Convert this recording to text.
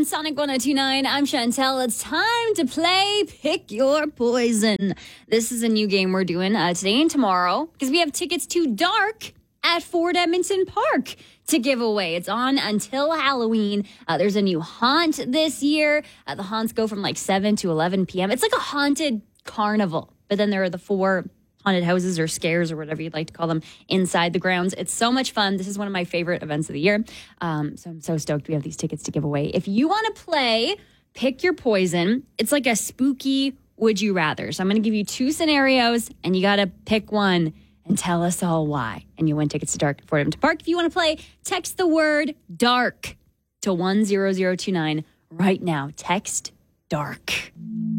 Sonic 1029. I'm Chantel. It's time to play Pick Your Poison. This is a new game we're doing today and tomorrow because we have tickets to Dark at Ford Edmonton Park to give away. It's on until Halloween. There's a new haunt this year. The haunts go from like 7 to 11 p.m. It's like a haunted carnival, but then there are the 4 haunted houses or scares or whatever you'd like to call them inside the grounds. It's so much fun. This is one of my favorite events of the year. So I'm so stoked we have these tickets to give away. If you want to play Pick Your Poison, it's like a spooky Would You Rather. So I'm going to give you 2 scenarios and you got to pick one and tell us all why. And you win tickets to Dark at Ford Edmonton Park. If you want to play, text the word DARK to 10029 right now. Text DARK.